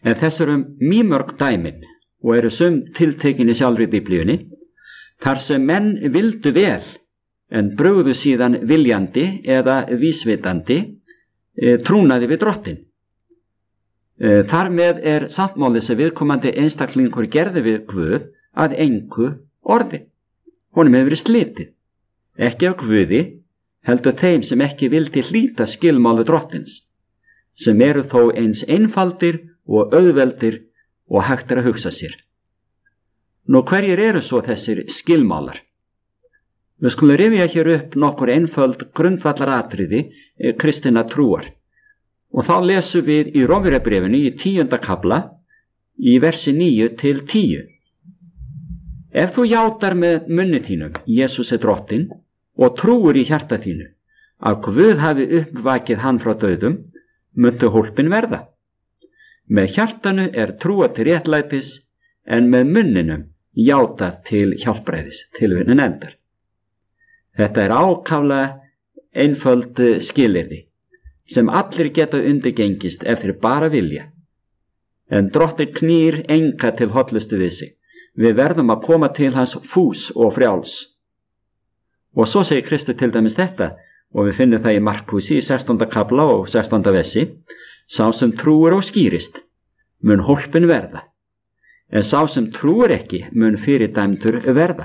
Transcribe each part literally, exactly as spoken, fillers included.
En þess eru mýmörg dæmin og eru sum tiltekinni sjálfri Biblíunni, þar sem menn vildu vel en brugðu síðan viljandi eða vísvitandi e, trúnaði við drottin. E, þar með er sáttmáli sem viðkomandi einstaklingur gerði við Guð að engu orði. Honum hefur verið slitið, ekki af Guði, heldur þeim sem ekki vildi hlíta skilmáli drottins, sem eru þó eins einfaldir og auðveldir og hægt er að hugsa sér. Nú hverjir eru svo þessir skilmálar? Við skulum rifja hér upp nokkur einföld grundvallaratriði kristinna trúar og þá lesum við í Rómverjabréfinu í tíunda kafla í versi níu til tíu. Ef þú játar með munni þínum Jesús er drottinn og trúir í hjarta þínu að Guð hafi uppvakið hann frá dauðum, muntu hólpin verða. Með hjartanu er trúa til réttlætis en með munninum játað til hjálpræðis, tilvitnun endar. Þetta er ákaflega einföld skilyrði sem allir geta undirgengist ef þeir bara vilja. En drottinn knýr enga til hollustu við sig. Við verðum að koma til hans fús og frjáls. Og svo segir Kristur til dæmis þetta, og við finnum það í Markúsi í sextánda kafla og sextánda versi: sá sem trúir og skýrist mun hólpin verða, en sá sem trúir ekki mun fyrirdæmdur verða.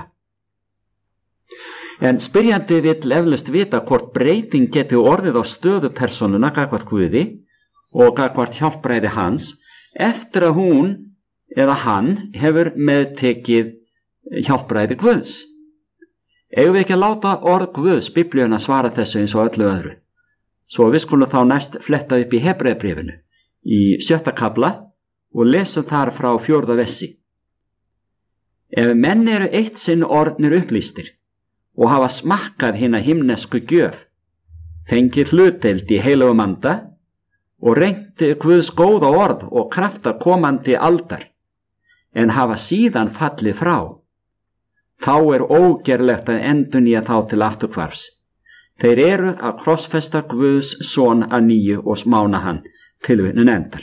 En spyrjandi vill eflaust vita hvort breyting geti orðið á stöðu persónuna gagnvart Guði og gagnvart hjálpræði hans eftir að hún eða hann hefur meðtekið hjálpræði Guðs. Eigum við ekki að láta orð Guðs Biblíuna svara þessu eins og öllu öðru? Svo við skulum þá næst fletta upp í Hebreabréfinu í sjötta kafla og lesum þar frá fjórða versi. Ef menn eru eitt sinn orðnir upplýstir og hafa smakkað hina himnesku gjöf, fengið hlutdeild í heilögum anda og reynt Guðs góða orð og krafta komandi aldar, en hafa síðan fallið frá, þá er ógerlegt að endurnýja þá til afturhvarfs. Þeir eru að krossfesta Guðs son að nýju og smána hann, tilvitnun endar.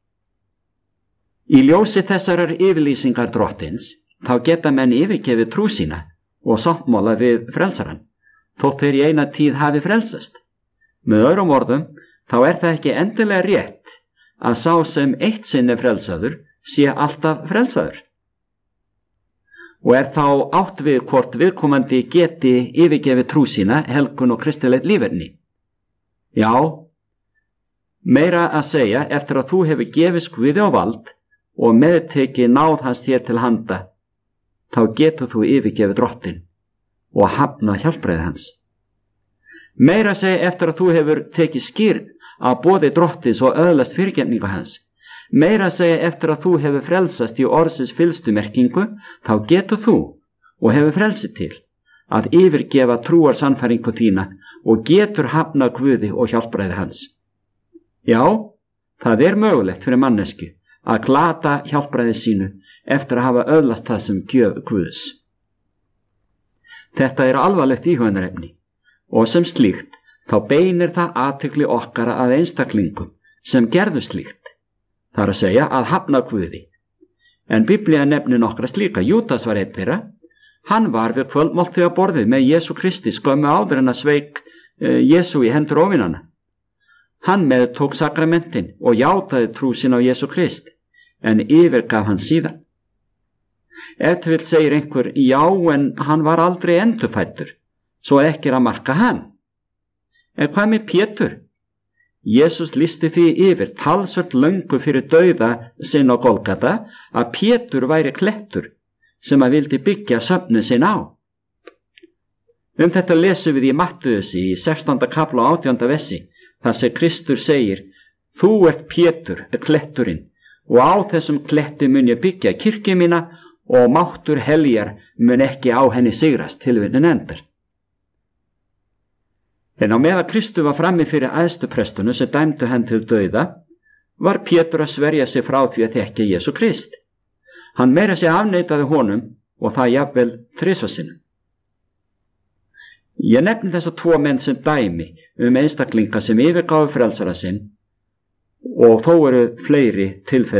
Í ljósi þessarar yfirlýsingar drottins, þá geta menn yfirgefið trú sína og sáttmála við frelsarann, þótt þeir í eina tíð hafi frelsast. Með öðrum orðum, þá er það ekki endilega rétt að sá sem eitt sinn er frelsaður sé alltaf frelsaður. Og er þá átt við hvort viðkomandi geti yfirgefið trú sína, helgun og kristilegt líferni? Já, meira að segja eftir að þú hefur gefið Guði á vald og meðtekið náð hans þér til handa, þá getur þú yfirgefið drottinn og hafna hjálpræði hans. Meira að segja eftir að þú hefur tekið skýrn að boði drottins og öðlast fyrirgefningu hans, meira að segja eftir að þú hefur frelsast í orðsins fyllstu merkingu, þá getur þú og hefur frelsi til að yfirgefa trúar sannfæringu þína og getur hafna Guði og hjálpræði hans. Já, það er mögulegt fyrir mannesku að glata hjálpræði sínu eftir að hafa öðlast það sem gjöf Guðs. Þetta er alvarlegt íhugunarefni og sem slíkt þá beinir það athygli okkar að einstaklingum sem gerðu slíkt, þar að segja að hafna Guði. En Biblía nefnir nokkra slíka. Júdas var einn þeirra. Hann var við kvöldmáltíð á borðið með Jesú Kristi skömmu áður en að sveik e, Jesú í hendur óvinanna. Hann meðtók sakramentin og játaði trú sín á Jesú Krist, en yfirgaf hann síðan. Ef til vill segir einhver, já, en hann var aldrei endurfæddur, svo ekki er að marka hann. En hvað með Pétur? Jesús lýsti því yfir talsvert löngu fyrir dauða sinn á Golgata að Pétur væri klettur sem að vildi byggja söfnu sinn á. Um þetta lesum við í Mattheusi í sextánda kafla og átjánda versi, þar sem Kristur segir: þú ert Pétur, kletturinn, og á þessum kletti mun ég byggja kirkju mína og máttur heljar mun ekki á henni sigrast, tilvitnun endar. En á meðan Kristur var frammi fyrir æðstuprestunum sem dæmdu hann til dauða, var Pétur að sverja sig frá því að þekkja Jesú Krist. Hann meira sig afneitaði honum og það jafnvel þrisvar sinnum. Ég nefni þessa tvo menn sem dæmi um einstaklinga sem yfirgáfu frelsara sinn og þó eru fleiri tilfelli